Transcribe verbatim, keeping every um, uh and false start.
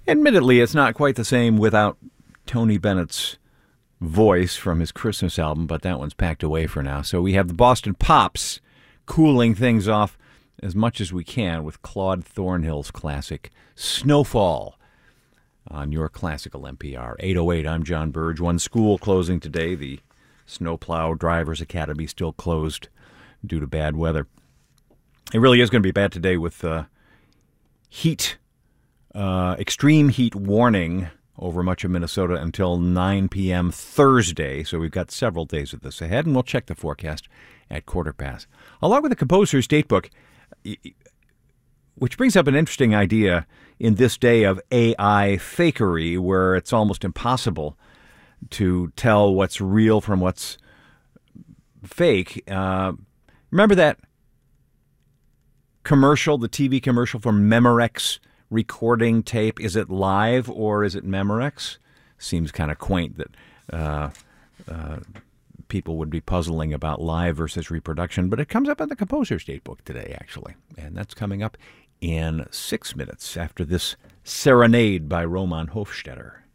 Admittedly, it's not quite the same without Tony Bennett's voice from his Christmas album, but that one's packed away for now. So we have the Boston Pops cooling things off as much as we can with Claude Thornhill's classic Snowfall on your classical N P R. eight oh eight, I'm John Burge. One school closing today. The Snowplow Drivers Academy still closed due to bad weather. It really is going to be bad today with uh, heat, uh, extreme heat warning over much of Minnesota until nine p.m. Thursday. So we've got several days of this ahead, and we'll check the forecast at quarter past. Along with the Composer's Datebook, which brings up an interesting idea in this day of A I fakery, where it's almost impossible to tell what's real from what's fake. Uh, remember that commercial, the T V commercial for Memorex recording tape? Is it live or is it Memorex? Seems kind of quaint that uh, uh, people would be puzzling about live versus reproduction, but it comes up in the Composer's Datebook today, actually, and that's coming up in six minutes after this serenade by Roman Hofstetter.